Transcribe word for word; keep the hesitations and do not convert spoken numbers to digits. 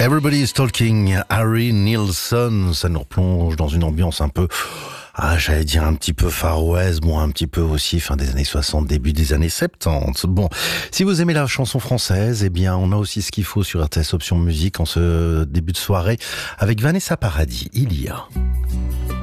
Everybody is Talking, Harry Nilsson. Ça nous replonge dans une ambiance un peu, ah, j'allais dire un petit peu Far West, bon, un petit peu aussi fin des années soixante, début des années soixante-dix. Bon, si vous aimez la chanson française, eh bien, on a aussi ce qu'il faut sur R T S Option Musique en ce début de soirée avec Vanessa Paradis. Il y a...